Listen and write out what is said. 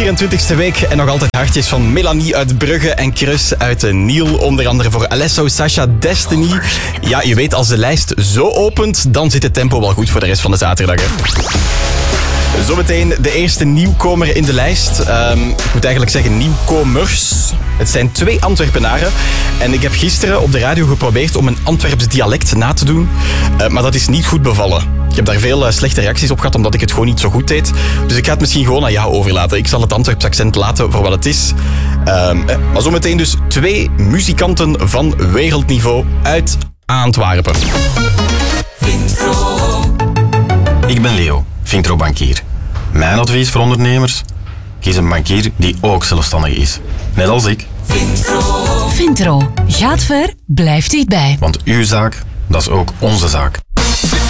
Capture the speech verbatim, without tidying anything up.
vierentwintigste week en nog altijd hartjes van Melanie uit Brugge en Chris uit Niel. Onder andere voor Alesso, Sasha, Destiny. Ja, je weet, als de lijst zo opent, dan zit het tempo wel goed voor de rest van de zaterdag. Hè. Zometeen de eerste nieuwkomer in de lijst. Um, ik moet eigenlijk zeggen nieuwkomers. Het zijn twee Antwerpenaren. En ik heb gisteren op de radio geprobeerd om een Antwerps dialect na te doen. Uh, maar dat is niet goed bevallen. Ik heb daar veel uh, slechte reacties op gehad, omdat ik het gewoon niet zo goed deed. Dus ik ga het misschien gewoon aan jou overlaten. Ik zal het Antwerps accent laten voor wat het is. Um, eh, maar zometeen dus twee muzikanten van wereldniveau uit Antwerpen. Ik ben Leo, Vintro-bankier. Mijn advies voor ondernemers? Kies een bankier die ook zelfstandig is. Net als ik. Vintro. Vintro. Gaat ver, blijft dichtbij. Want uw zaak, dat is ook onze zaak.